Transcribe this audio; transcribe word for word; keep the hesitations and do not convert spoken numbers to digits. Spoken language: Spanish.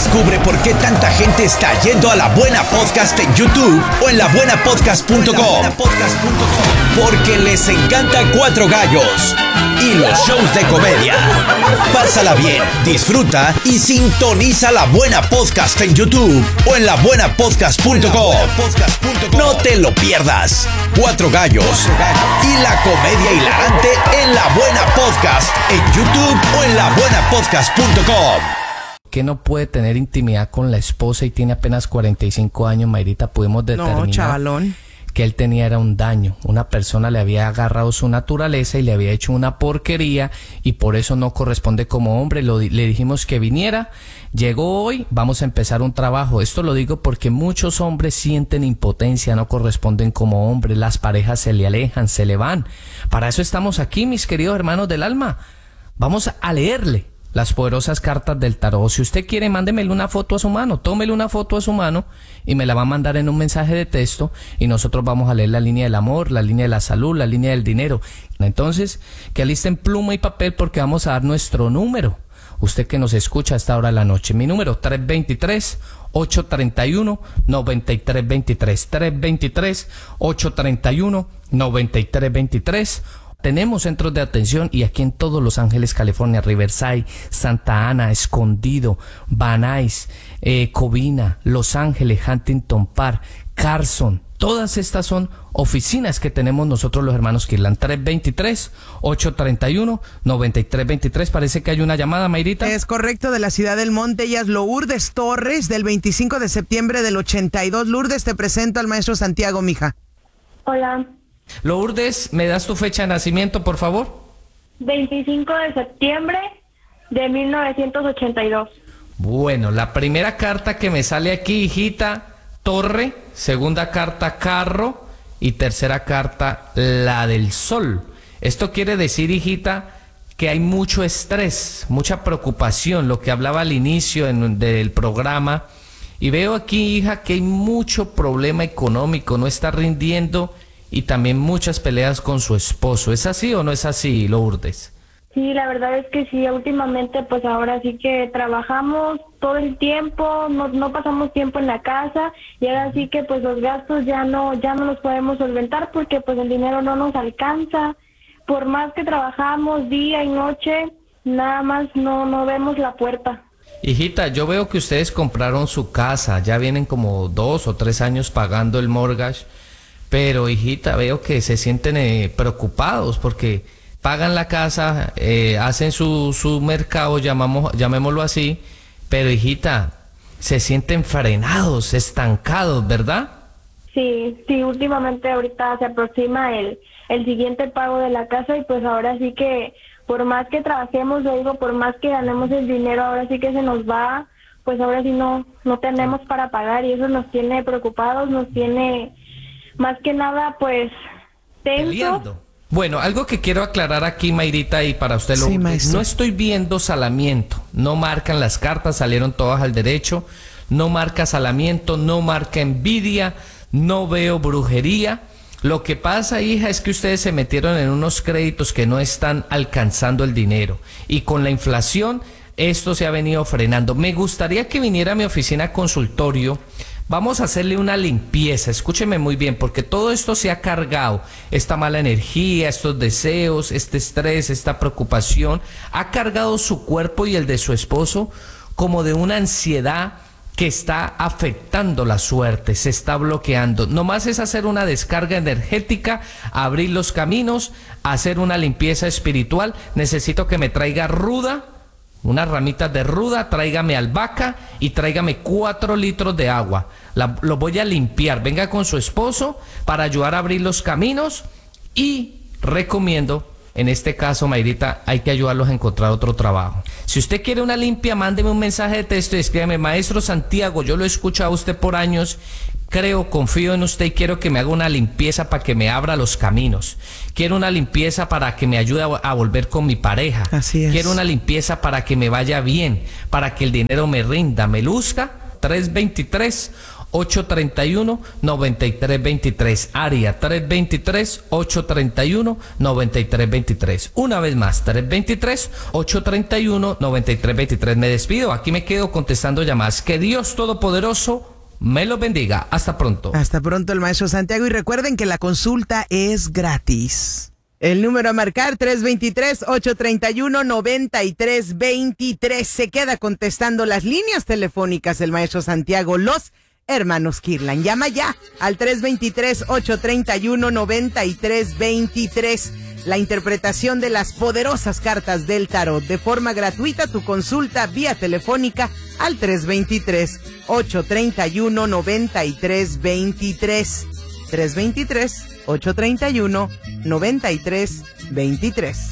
Descubre por qué tanta gente está yendo a La Buena Podcast en YouTube o en la buena podcast punto com. Porque les encanta Cuatro Gallos y los shows de comedia. Pásala bien, disfruta y sintoniza La Buena Podcast en YouTube o en la buena podcast punto com. No te lo pierdas. Cuatro Gallos y la comedia hilarante en La Buena Podcast en YouTube o en la buena podcast punto com. Que no puede tener intimidad con la esposa y tiene apenas cuarenta y cinco años, Mayrita, pudimos determinar no, chavalón. que él tenía era un daño. Una persona le había agarrado su naturaleza y le había hecho una porquería y por eso no corresponde como hombre. Lo, le dijimos que viniera, llegó hoy, vamos a empezar un trabajo. Esto lo digo porque muchos hombres sienten impotencia, no corresponden como hombres, las parejas se le alejan, se le van. Para eso estamos aquí, mis queridos hermanos del alma. Vamos a leerle las poderosas cartas del tarot. Si usted quiere, mándemele una foto a su mano, tómele una foto a su mano y me la va a mandar en un mensaje de texto y nosotros vamos a leer la línea del amor, la línea de la salud, la línea del dinero. Entonces, que alisten pluma y papel porque vamos a dar nuestro número. Usted que nos escucha a esta hora de la noche. Mi número, tres dos tres, ocho tres uno, nueve tres dos tres. tres dos tres, ocho tres uno, nueve tres dos tres. Tenemos centros de atención y aquí en todos Los Ángeles, California, Riverside, Santa Ana, Escondido, Van Nuys, eh, Covina, Los Ángeles, Huntington Park, Carson. Todas estas son oficinas que tenemos nosotros los hermanos Kirlan. tres dos tres, ocho tres uno, nueve tres dos tres. Parece que hay una llamada, Mayrita. Es correcto, de la ciudad del Monte. Ella es Lourdes Torres, del veinticinco de septiembre del ochenta y dos. Lourdes, te presento al maestro Santiago, mija. Hola. Lourdes, ¿me das tu fecha de nacimiento, por favor? veinticinco de septiembre de mil novecientos ochenta y dos. Bueno, la primera carta que me sale aquí, hijita, torre. Segunda carta, carro. Y tercera carta, la del sol. Esto quiere decir, hijita, que hay mucho estrés, mucha preocupación, lo que hablaba al inicio en, del programa. Y veo aquí, hija, que hay mucho problema económico, no está rindiendo. Y también muchas peleas con su esposo. ¿Es así o no es así, Lourdes? Sí, la verdad es que sí, últimamente pues ahora sí que trabajamos todo el tiempo, no, no pasamos tiempo en la casa y ahora sí que pues los gastos ya no, ya no los podemos solventar porque pues el dinero no nos alcanza. Por más que trabajamos día y noche, nada más no, no vemos la puerta. Hijita, yo veo que ustedes compraron su casa, ya vienen como dos o tres años pagando el mortgage. Pero, hijita, veo que se sienten eh, preocupados porque pagan la casa, eh, hacen su, su mercado, llamamos, llamémoslo así, pero, hijita, se sienten frenados, estancados, ¿verdad? Sí, sí, últimamente ahorita se aproxima el, el siguiente pago de la casa y pues ahora sí que por más que trabajemos, le digo, por más que ganemos el dinero, ahora sí que se nos va, pues ahora sí no, no tenemos para pagar y eso nos tiene preocupados, nos tiene... Más que nada, pues, tenso. Peleando. Bueno, algo que quiero aclarar aquí, Mayrita, y para usted, sí, no estoy viendo salamiento. No marcan las cartas, salieron todas al derecho. No marca salamiento, no marca envidia, no veo brujería. Lo que pasa, hija, es que ustedes se metieron en unos créditos que no están alcanzando el dinero. Y con la inflación, esto se ha venido frenando. Me gustaría que viniera a mi oficina consultorio. Vamos a hacerle una limpieza, escúcheme muy bien, porque todo esto se ha cargado, esta mala energía, estos deseos, este estrés, esta preocupación, ha cargado su cuerpo y el de su esposo como de una ansiedad que está afectando la suerte, se está bloqueando. Nomás es hacer una descarga energética, abrir los caminos, hacer una limpieza espiritual. Necesito que me traiga ruda, unas ramitas de ruda, tráigame albahaca y tráigame cuatro litros de agua. La, lo voy a limpiar. Venga con su esposo para ayudar a abrir los caminos y recomiendo, en este caso, Mayrita, hay que ayudarlos a encontrar otro trabajo. Si usted quiere una limpia, mándeme un mensaje de texto y escríbame: Maestro Santiago, yo lo he escuchado a usted por años, creo, confío en usted y quiero que me haga una limpieza para que me abra los caminos. Quiero una limpieza para que me ayude a, a volver con mi pareja. Así es. Quiero una limpieza para que me vaya bien, para que el dinero me rinda, me luzca. tres dos tres, ocho tres uno, nueve tres dos tres. Área tres dos tres, ocho tres uno, nueve tres dos tres. Una vez más, tres dos tres, ocho tres uno, nueve tres dos tres. Me despido, aquí me quedo contestando llamadas. Que Dios Todopoderoso me los bendiga. Hasta pronto. Hasta pronto, el maestro Santiago. Y recuerden que la consulta es gratis. El número a marcar, tres dos tres, ocho tres uno, nueve tres dos tres. Se queda contestando las líneas telefónicas el maestro Santiago, los hermanos Kirlan. Llama ya al tres dos tres, ocho tres uno, nueve tres dos tres. La interpretación de las poderosas cartas del tarot de forma gratuita. Tu consulta vía telefónica al tres dos tres, ocho tres uno, nueve tres dos tres. tres dos tres, ocho tres uno, nueve tres dos tres.